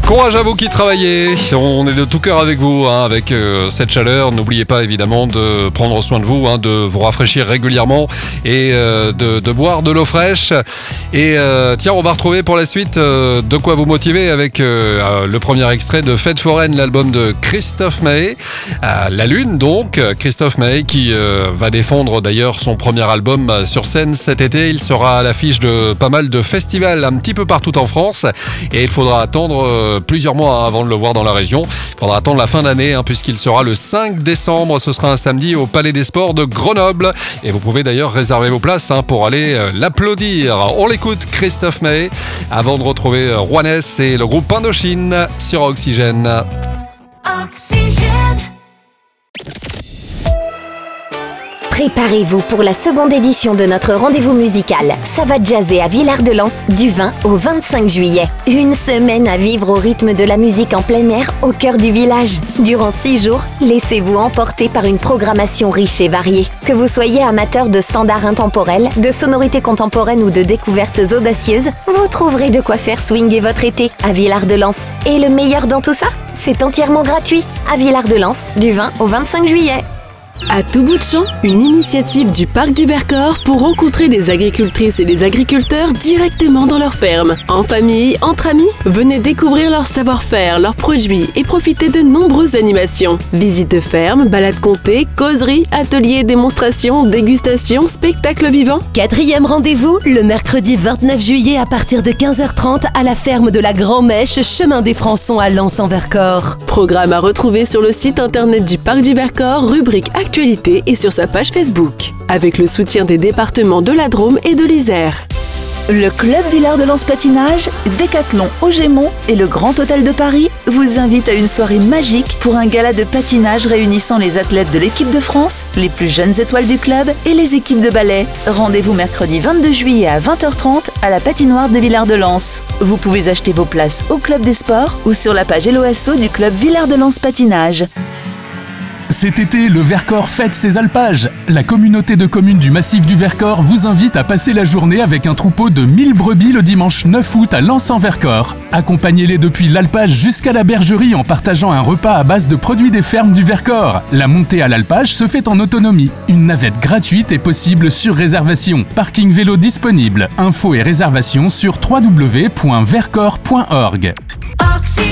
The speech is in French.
Courage à vous qui travaillez, on est de tout cœur avec vous, avec cette chaleur. N'oubliez pas évidemment de prendre soin de vous, de vous rafraîchir régulièrement et de boire de l'eau fraîche. Et tiens, on va retrouver pour la suite de quoi vous motiver avec le premier extrait de Fête foraine, l'album de Christophe Maé, La Lune donc. Christophe Maé qui va défendre d'ailleurs son premier album sur scène cet été. Il sera à l'affiche de pas mal de festivals un petit peu partout en France et il faudra attendre plusieurs mois avant de le voir dans la région. Il faudra attendre la fin d'année puisqu'il sera le 5 décembre. Ce sera un samedi au Palais des Sports de Grenoble. Et vous pouvez d'ailleurs réserver vos places pour aller l'applaudir. On l'écoute, Christophe Maé, avant de retrouver Juanes et le groupe Indochine sur Oxygène. Oxygène. Préparez-vous pour la seconde édition de notre rendez-vous musical. Ça va jazzer à Villard-de-Lans du 20 au 25 juillet. Une semaine à vivre au rythme de la musique en plein air au cœur du village. Durant 6 jours, laissez-vous emporter par une programmation riche et variée. Que vous soyez amateur de standards intemporels, de sonorités contemporaines ou de découvertes audacieuses, vous trouverez de quoi faire swinger votre été à Villard-de-Lans. Et le meilleur dans tout ça, c'est entièrement gratuit. À Villard-de-Lans du 20 au 25 juillet. À tout bout de champ, une initiative du Parc du Vercors pour rencontrer les agricultrices et les agriculteurs directement dans leur ferme. En famille, entre amis, venez découvrir leur savoir-faire, leurs produits et profiter de nombreuses animations. Visites de ferme, balades comptées, causeries, ateliers, démonstrations, dégustations, spectacles vivants. 4e rendez-vous, le mercredi 29 juillet à partir de 15h30 à la ferme de la Grand-Mèche, chemin des Françons à Lens-en-Vercors. Programme à retrouver sur le site internet du Parc du Vercors, rubrique Actualité et sur sa page Facebook. Avec le soutien des départements de la Drôme et de l'Isère. Le Club Villard-de-Lans Patinage, Décathlon au Gémont et le Grand Hôtel de Paris vous invitent à une soirée magique pour un gala de patinage réunissant les athlètes de l'équipe de France, les plus jeunes étoiles du club et les équipes de ballet. Rendez-vous mercredi 22 juillet à 20h30 à la patinoire de Villard-de-Lans. Vous pouvez acheter vos places au Club des Sports ou sur la page LOASO du Club Villard-de-Lans Patinage. Cet été, le Vercors fête ses alpages. La communauté de communes du massif du Vercors vous invite à passer la journée avec un troupeau de 1000 brebis le dimanche 9 août à Lens-en-Vercors. Accompagnez-les depuis l'alpage jusqu'à la bergerie en partageant un repas à base de produits des fermes du Vercors. La montée à l'alpage se fait en autonomie. Une navette gratuite est possible sur réservation. Parking vélo disponible. Infos et réservations sur www.vercors.org. Oxygène.